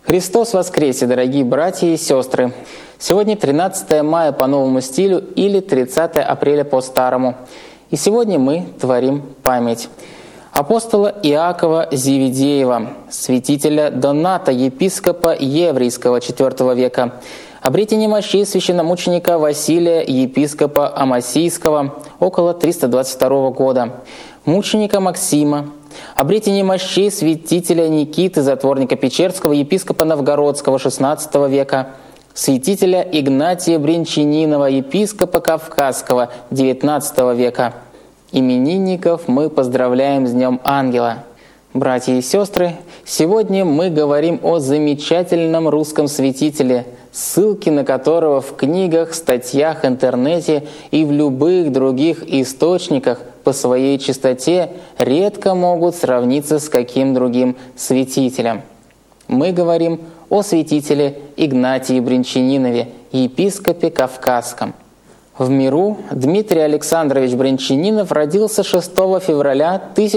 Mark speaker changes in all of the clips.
Speaker 1: Христос воскресе, дорогие братья и сестры! Сегодня 13 мая по новому стилю или 30 апреля по старому. И сегодня мы творим память апостола Иакова Зеведеева, святителя Доната, епископа Еврейского IV века, обретение мощей священномученика Василия, епископа Амасийского, около 322 года, мученика Максима, обретение мощей святителя Никиты, затворника Печерского, епископа Новгородского XVI века, святителя Игнатия Бринчанинова, епископа Кавказского XIX века. Именинников мы поздравляем с Днем Ангела. Братья и сестры, сегодня мы говорим о замечательном русском святителе, ссылки на которого в книгах, статьях, интернете и в любых других источниках по своей чистоте редко могут сравниться с каким другим святителем. Мы говорим о святителе Игнатии Бринчанинове, епископе Кавказском. В миру Дмитрий Александрович Бринчанинов родился 6 февраля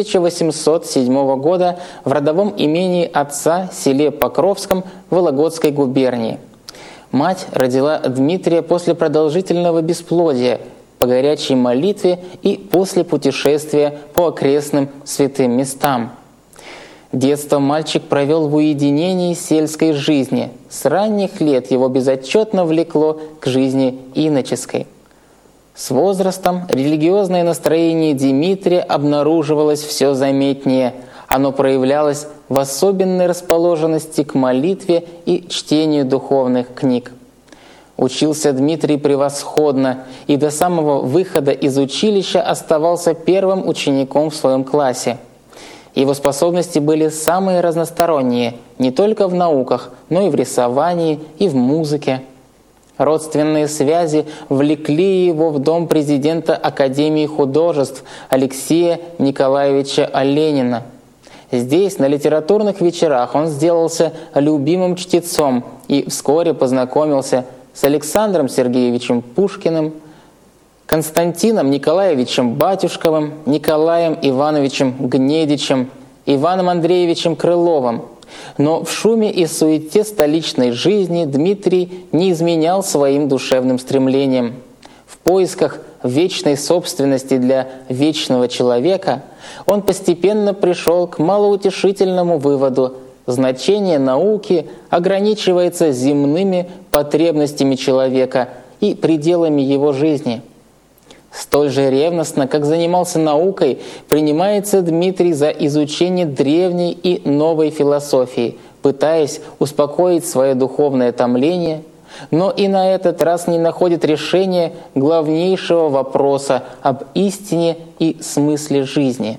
Speaker 1: 1807 года в родовом имении отца в селе Покровском Вологодской губернии. Мать родила Дмитрия после продолжительного бесплодия, по горячей молитве и после путешествия по окрестным святым местам. Детство мальчик провел в уединении сельской жизни. С ранних лет его безотчетно влекло к жизни иноческой. С возрастом религиозное настроение Дмитрия обнаруживалось все заметнее. Оно проявлялось в особенной расположенности к молитве и чтению духовных книг. Учился Дмитрий превосходно и до самого выхода из училища оставался первым учеником в своем классе. Его способности были самые разносторонние, не только в науках, но и в рисовании, и в музыке. Родственные связи влекли его в дом президента Академии художеств Алексея Николаевича Оленина. Здесь, на литературных вечерах, он сделался любимым чтецом и вскоре познакомился с Александром Сергеевичем Пушкиным, Константином Николаевичем Батюшковым, Николаем Ивановичем Гнедичем, Иваном Андреевичем Крыловым. Но в шуме и суете столичной жизни Дмитрий не изменял своим душевным стремлениям. В поисках вечной собственности для вечного человека он постепенно пришел к малоутешительному выводу: значение науки ограничивается земными потребностями человека и пределами его жизни. Столь же ревностно, как занимался наукой, принимается Дмитрий за изучение древней и новой философии, пытаясь успокоить свое духовное томление, но и на этот раз не находит решения главнейшего вопроса об истине и смысле жизни.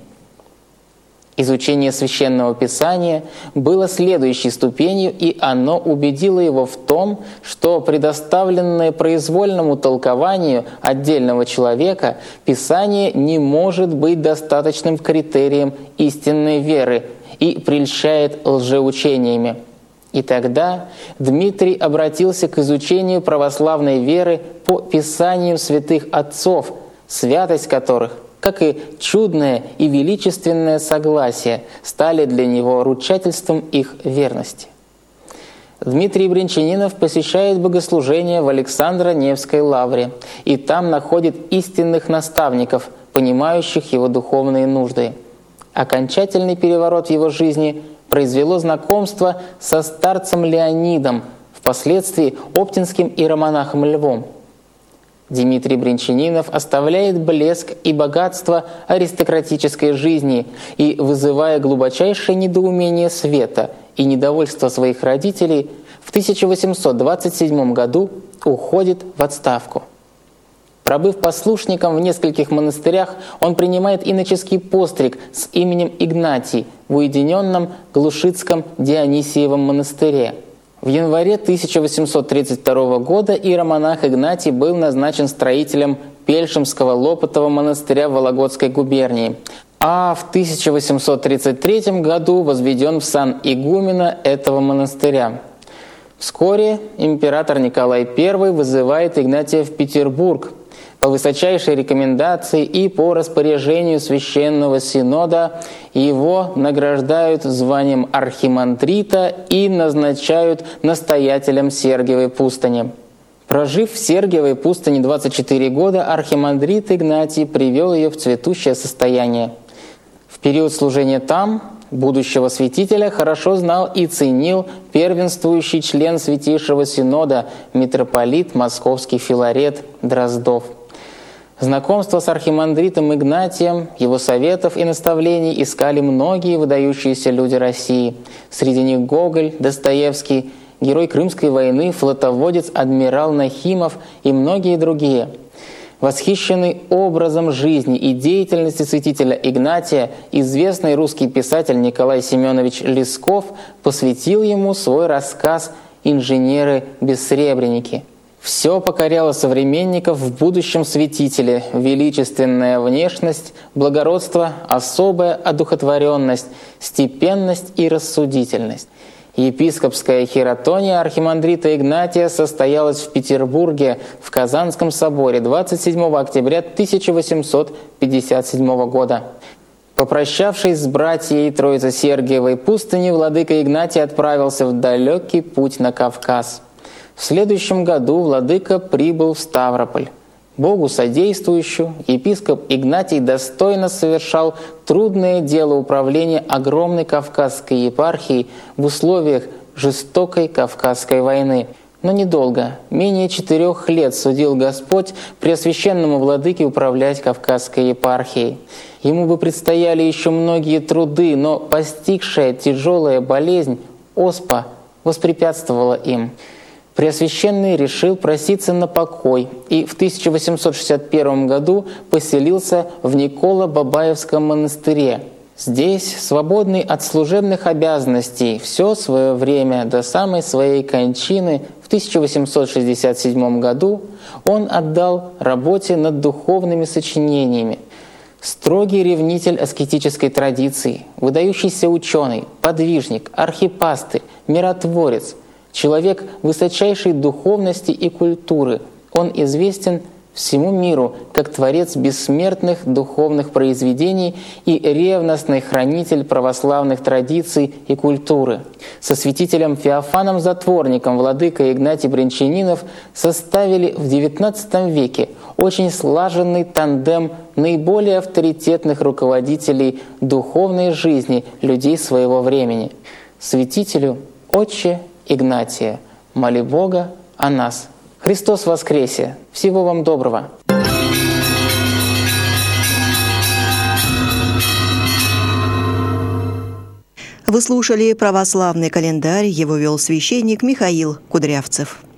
Speaker 1: Изучение Священного Писания было следующей ступенью, и оно убедило его в том, что предоставленное произвольному толкованию отдельного человека Писание не может быть достаточным критерием истинной веры и прельщает лжеучениями. И тогда Дмитрий обратился к изучению православной веры по Писаниям святых отцов, святость которых, как и чудное и величественное согласие, стали для него ручательством их верности. Дмитрий Бринчанинов посещает богослужение в Александро-Невской лавре, и там находит истинных наставников, понимающих его духовные нужды. Окончательный переворот в его жизни произвело знакомство со старцем Леонидом, впоследствии оптинским иеромонахом Львом. Дмитрий Бринчанинов оставляет блеск и богатство аристократической жизни и, вызывая глубочайшее недоумение света и недовольство своих родителей, в 1827 году уходит в отставку. Пробыв послушником в нескольких монастырях, он принимает иноческий постриг с именем Игнатий в уединенном Глушицком Дионисиевом монастыре. В январе 1832 года иеромонах Игнатий был назначен строителем Пельшемского Лопотова монастыря в Вологодской губернии, а в 1833 году возведен в сан игумена этого монастыря. Вскоре император Николай I вызывает Игнатия в Петербург. По высочайшей рекомендации и по распоряжению Священного Синода его награждают званием архимандрита и назначают настоятелем Сергиевой пустыни. Прожив в Сергиевой пустыне 24 года, архимандрит Игнатий привел ее в цветущее состояние. В период служения там будущего святителя хорошо знал и ценил первенствующий член Святейшего Синода, митрополит Московский Филарет Дроздов. Знакомство с архимандритом Игнатием, его советов и наставлений искали многие выдающиеся люди России. Среди них Гоголь, Достоевский, герой Крымской войны, флотоводец адмирал Нахимов и многие другие. Восхищенный образом жизни и деятельности святителя Игнатия, известный русский писатель Николай Семенович Лесков посвятил ему свой рассказ «Инженеры-бессребреники». Все покоряло современников в будущем святителе: величественная внешность, благородство, особая одухотворенность, степенность и рассудительность. Епископская хиротония архимандрита Игнатия состоялась в Петербурге в Казанском соборе 27 октября 1857 года. Попрощавшись с братьей Троице-Сергиевой пустыни, владыка Игнатий отправился в далекий путь на Кавказ. В следующем году владыка прибыл в Ставрополь. Богу содействующую, епископ Игнатий достойно совершал трудное дело управления огромной Кавказской епархией в условиях жестокой Кавказской войны. Но недолго, менее 4 лет судил Господь Преосвященному владыке управлять Кавказской епархией. Ему бы предстояли еще многие труды, но постигшая тяжелая болезнь, оспа, воспрепятствовала им. Преосвященный решил проситься на покой и в 1861 году поселился в Николо-Бабаевском монастыре. Здесь, свободный от служебных обязанностей, все свое время до самой своей кончины в 1867 году он отдал работе над духовными сочинениями. Строгий ревнитель аскетической традиции, выдающийся ученый, подвижник, архипастырь, миротворец, человек высочайшей духовности и культуры, он известен всему миру как творец бессмертных духовных произведений и ревностный хранитель православных традиций и культуры. Со святителем Феофаном Затворником владыка Игнатий Брянчанинов составили в XIX веке очень слаженный тандем наиболее авторитетных руководителей духовной жизни людей своего времени. Святителю Отче Игнатия, моли Бога о нас. Христос воскресе! Всего вам доброго!
Speaker 2: Вы слушали православный календарь, его вел священник Михаил Кудрявцев.